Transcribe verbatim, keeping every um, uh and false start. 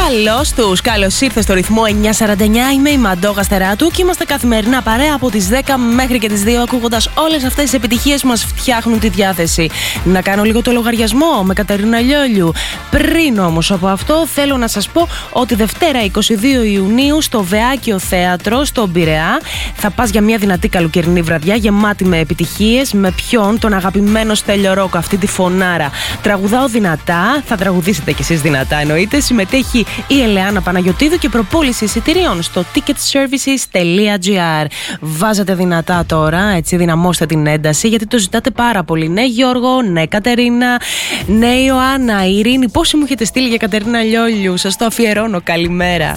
Καλώς τους, καλώς ήρθες στο ρυθμό εννιά σαράντα εννιά. Είμαι η Μαντώ Γαστεράτου και είμαστε καθημερινά παρέα από τις δέκα μέχρι και τις δύο, ακούγοντας όλες αυτές τις επιτυχίες που μας φτιάχνουν τη διάθεση. Να κάνω λίγο το λογαριασμό με Κατερίνα Λιόλιου. Πριν όμως από αυτό, θέλω να σας πω ότι Δευτέρα είκοσι δύο Ιουνίου στο Βεάκιο Θέατρο, στον Πειραιά, θα πας για μια δυνατή καλοκαιρινή βραδιά γεμάτη με επιτυχίες. Με ποιον? Τον αγαπημένο Στέλιο Ρόκο, αυτή τη φωνάρα. Τραγουδάω δυνατά, θα τραγουδήσετε κι εσείς δυνατά εννοείται. Συμμετέχει η Ελεάνα Παναγιωτίδου και προπόληση εισιτηρίων στο ticket services τελεία gr. Βάζετε δυνατά τώρα, έτσι δυναμώστε την ένταση, γιατί το ζητάτε πάρα πολύ. Ναι Γιώργο, ναι Κατερίνα, ναι Ιωάννα, Ειρήνη. Πόσοι μου έχετε στείλει για Κατερίνα Λιόλιου, σας το αφιερώνω. Καλημέρα.